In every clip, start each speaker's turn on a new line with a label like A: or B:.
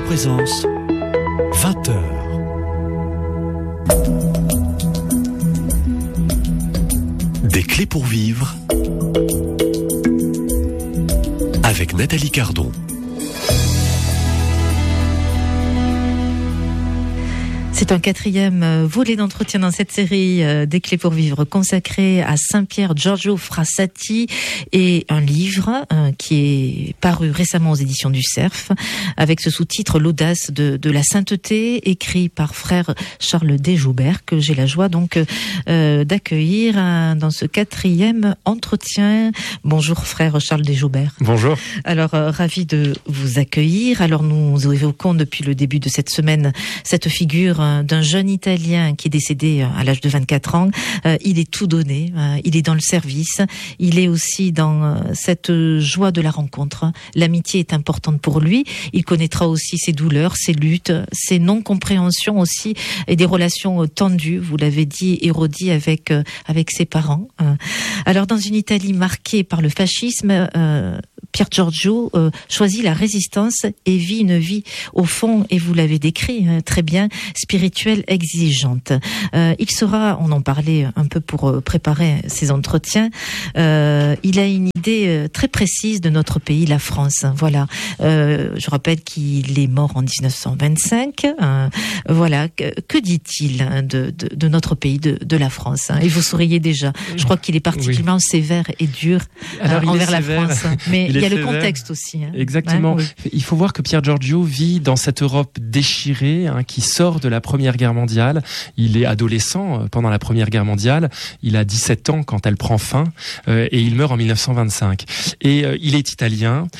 A: Présence, 20h. Des clés pour vivre avec Nathalie Cardon.
B: C'est un quatrième volet d'entretien dans cette série des clés pour vivre consacrée à Saint-Pierre Giorgio Frassati et un livre qui est paru récemment aux éditions du Cerf avec ce sous-titre L'audace de la sainteté, écrit par frère Charles Desjoubert, que j'ai la joie donc d'accueillir dans ce quatrième entretien. Bonjour frère Charles Desjoubert.
C: Bonjour.
B: Alors ravi de vous accueillir. Alors nous évoquons depuis le début de cette semaine cette figure d'un jeune Italien qui est décédé à l'âge de 24 ans. Il est tout donné, il est dans le service, il est aussi dans cette joie de la rencontre. L'amitié est importante pour lui, il connaîtra aussi ses douleurs, ses luttes, ses non-compréhensions aussi, et des relations tendues, vous l'avez dit, et redit avec ses parents. Alors dans une Italie marquée par le fascisme, Pier Giorgio choisit la résistance et vit une vie au fond, et vous l'avez décrit très bien, spirituelle exigeante. Il sera, on en parlait un peu pour préparer ces entretiens, il a une idée très précise de notre pays, la France. Voilà. Je rappelle qu'il est mort en 1925. Voilà. Que dit-il de notre pays, de la France? Et vous souriez déjà. Je crois qu'il est particulièrement sévère et dur envers la France. Mais il y a le contexte aussi.
C: Exactement.
B: Oui.
C: Il faut voir que Pier Giorgio vit dans cette Europe déchirée, qui sort de la Première Guerre mondiale. Il est adolescent pendant la Première Guerre mondiale. Il a 17 ans quand elle prend fin et il meurt en 1925. Et il est italien.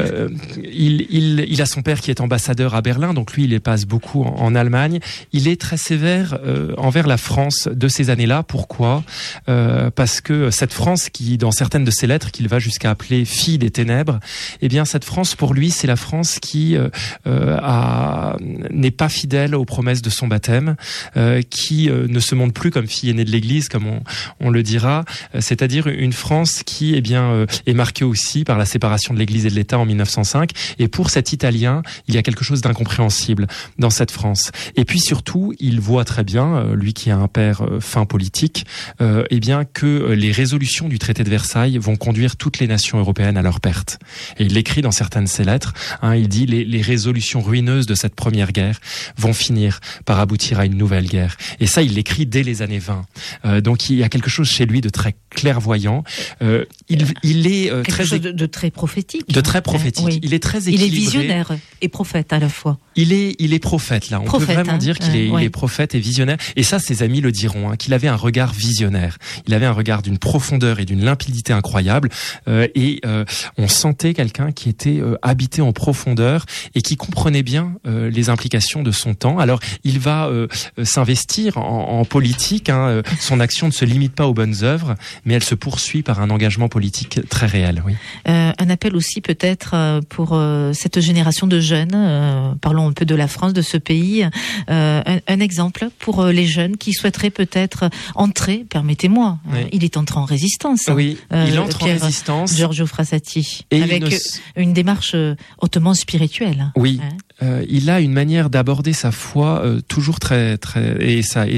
C: Il a son père qui est ambassadeur à Berlin, donc lui il passe beaucoup en Allemagne. Il est très sévère envers la France de ces années-là. Pourquoi ? Parce que cette France qui, dans certaines de ses lettres, qu'il va jusqu'à appeler fille des ténèbres, eh bien cette France pour lui c'est la France qui n'est pas fidèle aux promesses de son baptême, qui ne se montre plus comme fille aînée de l'Église, comme on le dira, c'est-à-dire une France qui est marquée aussi par la séparation de l'Église et de l'État en 1905. Et pour cet Italien, il y a quelque chose d'incompréhensible dans cette France. Et puis surtout, il voit très bien, lui qui a un père fin politique, eh bien que les résolutions du traité de Versailles vont conduire toutes les nations européennes à leur perte. Et il l'écrit dans certaines de ses lettres. Il dit les résolutions ruineuses de cette première guerre vont finir par aboutir à une nouvelle guerre. Et ça, il l'écrit dès les années 20. Donc il y a quelque chose chez lui de très clairvoyant. Il est
B: quelque chose de très prophétique.
C: De très prophétique.
B: Oui.
C: Il est très équilibré.
B: Il est visionnaire et prophète à la fois.
C: Il est prophète, là. On peut vraiment dire qu'il est prophète et visionnaire. Et ça, ses amis le diront, qu'il avait un regard visionnaire. Il avait un regard d'une profondeur et d'une limpidité incroyable. On sentait quelqu'un qui était habité en profondeur et qui comprenait bien les implications de son temps. Alors, il va s'investir en politique. Son action ne se limite pas aux bonnes œuvres, mais elle se poursuit par un engagement politique très réel. Oui.
B: Un appel aussi peut-être pour cette génération de jeunes. Parlons un peu de la France, de ce pays. Un exemple pour les jeunes qui souhaiteraient peut-être entrer, permettez-moi, il est entré en résistance.
C: Oui, il entre en résistance.
B: Giorgio Frassati, et avec une démarche hautement spirituelle.
C: Oui, il a une manière d'aborder sa foi toujours très et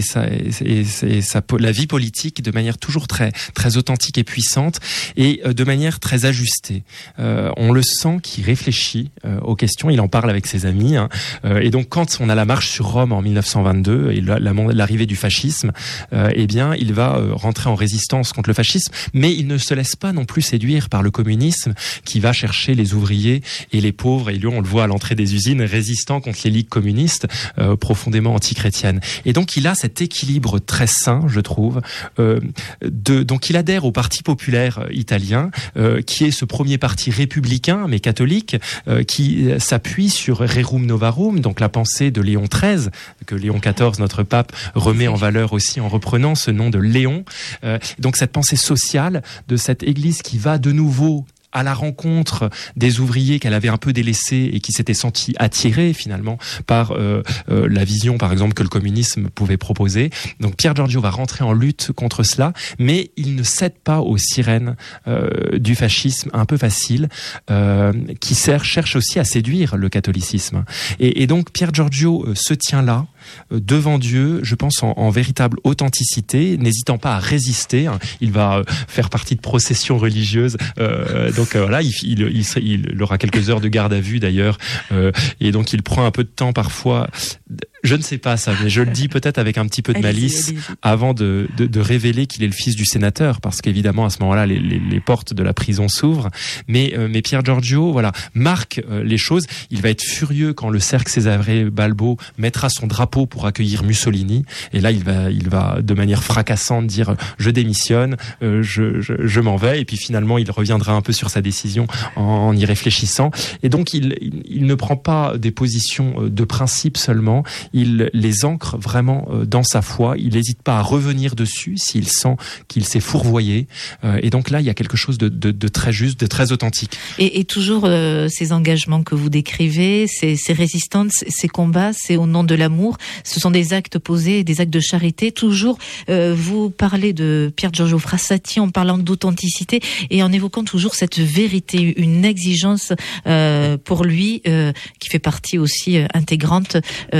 C: la vie politique de manière toujours très très authentique et puissante, et de manière très ajustée. On le sent qu'il réfléchit aux questions, il en parle avec ses amis, et donc quand on a la marche sur Rome en 1922 et l'arrivée du fascisme, eh bien il va rentrer en résistance contre le fascisme, mais il ne se laisse pas non plus séduire par le communisme qui va chercher les ouvriers et les pauvres, et lui on le voit à l'entrée des usines, résistant contre les ligues communistes profondément antichrétiennes. Et donc il a cet équilibre très sain, je trouve, donc il adhère au Parti populaire italien, qui est ce premier parti républicain mais catholique, qui s'appuie sur Rerum Novarum, donc la pensée de Léon XIII, que Léon XIV, notre pape, remet en valeur aussi en reprenant ce nom de Léon. Donc cette pensée sociale de cette Église qui va de nouveau à la rencontre des ouvriers qu'elle avait un peu délaissés et qui s'étaient sentis attirés finalement par la vision, par exemple, que le communisme pouvait proposer. Donc Pier Giorgio va rentrer en lutte contre cela, mais il ne cède pas aux sirènes du fascisme un peu facile, qui cherche aussi à séduire le catholicisme. Et donc Pier Giorgio se tient là, devant Dieu, je pense en véritable authenticité, n'hésitant pas à résister. Il va faire partie de processions religieuses, donc voilà, il aura quelques heures de garde à vue d'ailleurs, et donc il prend un peu de temps parfois. Je ne sais pas ça, mais je le dis peut-être avec un petit peu de malice, avant de révéler qu'il est le fils du sénateur, parce qu'évidemment à ce moment-là les portes de la prison s'ouvrent. Mais Pier Giorgio, voilà, marque les choses. Il va être furieux quand le cercle Cesare Balbo mettra son drapeau pour accueillir Mussolini, et là il va de manière fracassante dire je démissionne, je m'en vais, et puis finalement il reviendra un peu sur sa décision en y réfléchissant. Et donc il ne prend pas des positions de principe seulement. Il les ancre vraiment dans sa foi. Il n'hésite pas à revenir dessus s'il sent qu'il s'est fourvoyé. Et donc là, il y a quelque chose de très juste, de très authentique.
B: Et toujours ces engagements que vous décrivez, ces résistances, ces combats, c'est au nom de l'amour. Ce sont des actes posés, des actes de charité. Toujours, vous parlez de Pier Giorgio Frassati en parlant d'authenticité et en évoquant toujours cette vérité, une exigence pour lui qui fait partie aussi intégrante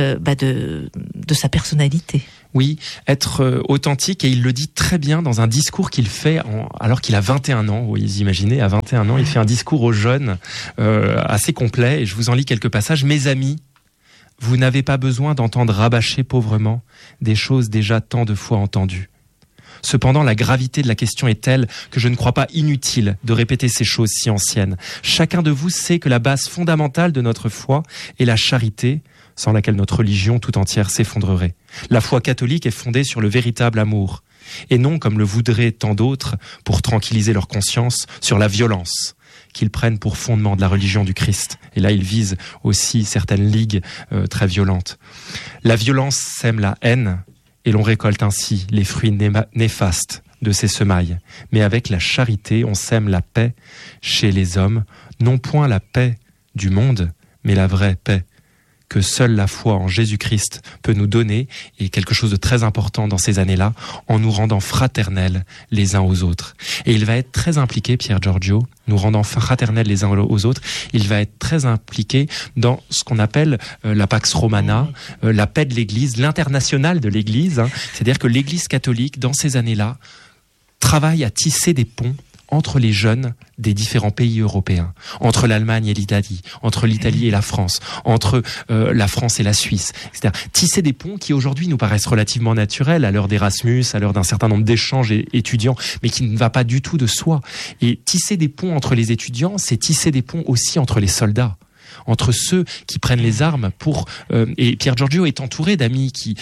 B: de sa personnalité.
C: Oui, être authentique, et il le dit très bien dans un discours qu'il fait alors qu'il a 21 ans. Vous imaginez, à 21 ans, il fait un discours aux jeunes assez complet, et je vous en lis quelques passages. Mes amis, vous n'avez pas besoin d'entendre rabâcher pauvrement des choses déjà tant de fois entendues. Cependant, la gravité de la question est telle que je ne crois pas inutile de répéter ces choses si anciennes. Chacun de vous sait que la base fondamentale de notre foi est la charité, sans laquelle notre religion tout entière s'effondrerait. La foi catholique est fondée sur le véritable amour, et non, comme le voudraient tant d'autres, pour tranquilliser leur conscience, sur la violence qu'ils prennent pour fondement de la religion du Christ. Et là, ils visent aussi certaines ligues très violentes. La violence sème la haine, et l'on récolte ainsi les fruits néfastes de ces semailles. Mais avec la charité, on sème la paix chez les hommes, non point la paix du monde, mais la vraie paix que seule la foi en Jésus-Christ peut nous donner, et quelque chose de très important dans ces années-là, en nous rendant fraternels les uns aux autres. Et il va être très impliqué, Pier Giorgio, nous rendant fraternels les uns aux autres, il va être très impliqué dans ce qu'on appelle la Pax Romana, la paix de l'Église, l'international de l'Église, c'est-à-dire que l'Église catholique, dans ces années-là, travaille à tisser des ponts entre les jeunes des différents pays européens, entre l'Allemagne et l'Italie, entre l'Italie et la France, entre la France et la Suisse, etc. Tisser des ponts qui aujourd'hui nous paraissent relativement naturels à l'heure d'Erasmus, à l'heure d'un certain nombre d'échanges étudiants, mais qui ne va pas du tout de soi. Et tisser des ponts entre les étudiants, c'est tisser des ponts aussi entre les soldats, entre ceux qui prennent les armes pour... et Pier Giorgio est entouré d'amis qui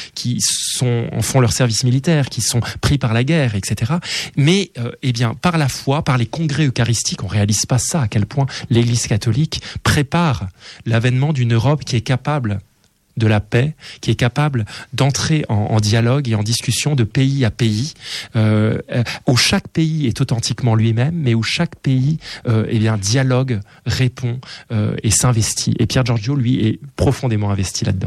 C: font leur service militaire, qui sont pris par la guerre, etc. Mais eh bien, par la foi, par les congrès eucharistiques, on réalise pas ça, à quel point l'Église catholique prépare l'avènement d'une Europe qui est capable de la paix, qui est capable d'entrer en dialogue et en discussion de pays à pays, où chaque pays est authentiquement lui-même, mais où chaque pays eh bien, dialogue, répond et s'investit. Et Pier Giorgio, lui, est profondément investi là-dedans.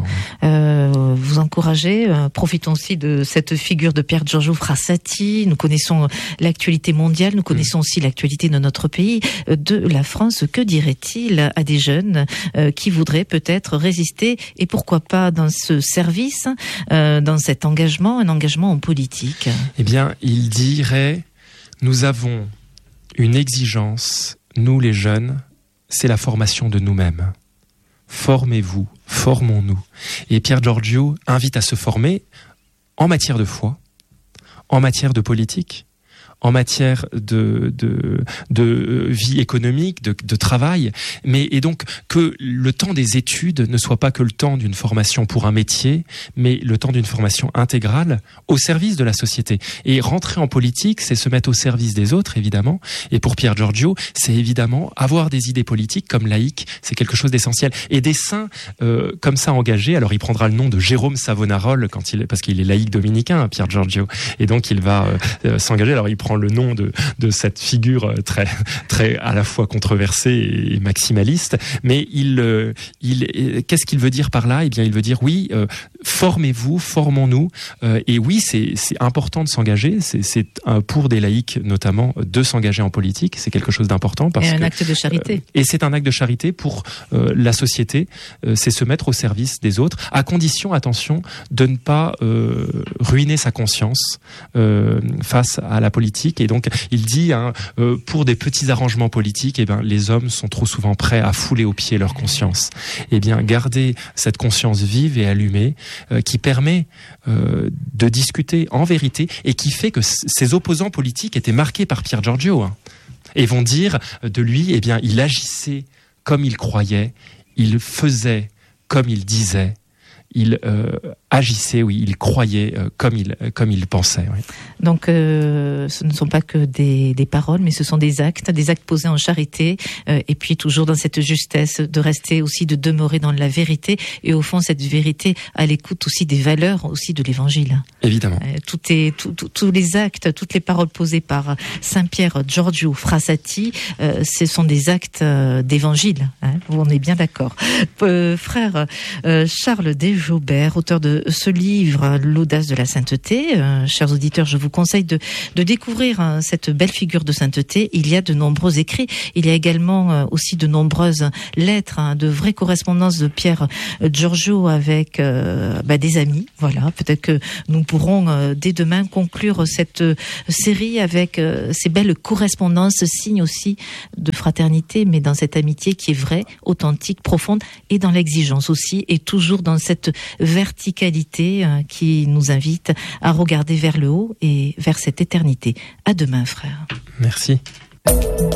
B: Vous encouragez, profitons aussi de cette figure de Pier Giorgio Frassati. Nous connaissons l'actualité mondiale, nous connaissons aussi l'actualité de notre pays, de la France. Que dirait-il à des jeunes qui voudraient peut-être résister, et pourquoi pas dans ce service, dans cet engagement, un engagement en politique?
C: Eh bien, il dirait, nous avons une exigence, nous les jeunes, c'est la formation de nous-mêmes. Formez-vous, formons-nous. Et Pier Giorgio invite à se former en matière de foi, en matière de politique, en matière de vie économique, de travail, et donc que le temps des études ne soit pas que le temps d'une formation pour un métier, mais le temps d'une formation intégrale au service de la société. Et rentrer en politique, c'est se mettre au service des autres, évidemment. Et pour Pier Giorgio, c'est évidemment avoir des idées politiques comme laïque, c'est quelque chose d'essentiel. Et des saints comme ça engagés, alors il prendra le nom de Jérôme Savonarole parce qu'il est laïque dominicain, Pier Giorgio, et donc il va s'engager. Alors il prend reprend le nom de cette figure très à la fois controversée et maximaliste. Mais qu'est-ce qu'il veut dire par là? Eh bien, il veut dire oui, formez-vous, formons-nous. Et oui, c'est important de s'engager. C'est pour des laïcs notamment de s'engager en politique. C'est quelque chose d'important parce
B: un acte de charité.
C: Et c'est un acte de charité pour la société. C'est se mettre au service des autres, à condition, attention, de ne pas ruiner sa conscience face à la politique. Et donc, il dit, pour des petits arrangements politiques, les hommes sont trop souvent prêts à fouler aux pieds leur conscience. Eh bien, garder cette conscience vive et allumée qui permet de discuter en vérité et qui fait que ces opposants politiques étaient marqués par Pier Giorgio, et vont dire de lui, eh bien, il agissait comme il croyait, il faisait comme il disait, il agissait, oui, il croyait comme il pensait. Oui.
B: Donc, ce ne sont pas que des paroles, mais ce sont des actes posés en charité, et puis toujours dans cette justesse de rester aussi, de demeurer dans la vérité, et au fond cette vérité à l'écoute aussi des valeurs aussi de l'Évangile.
C: Évidemment.
B: Tous les actes, toutes les paroles posées par Saint Pier Giorgio Frassati, ce sont des actes d'Évangile. On est bien d'accord. Frère Charles Desjobert, auteur de ce livre, L'audace de la sainteté. Chers auditeurs, je vous conseille de découvrir cette belle figure de sainteté. Il y a de nombreux écrits. Il y a également aussi de nombreuses lettres, de vraies correspondances de Pier Giorgio avec des amis. Voilà, peut-être que nous pourrons dès demain conclure cette série avec ces belles correspondances, signe aussi de fraternité, mais dans cette amitié qui est vraie, authentique, profonde, et dans l'exigence aussi, et toujours dans cette verticalité qui nous invite à regarder vers le haut et vers cette éternité. À demain, frère.
C: Merci.